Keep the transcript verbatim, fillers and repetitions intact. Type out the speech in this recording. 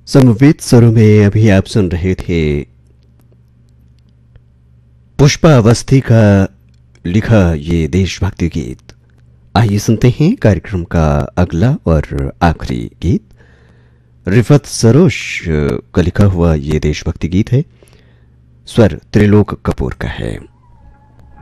समवेत स्वरों में अभी आप सुन रहे थे पुष्पा अवस्थी का लिखा ये देशभक्ति गीत। आइए सुनते हैं कार्यक्रम का अगला और आखिरी गीत। रिफत सरोश का लिखा हुआ ये देशभक्ति गीत है। स्वर त्रिलोक कपूर का है।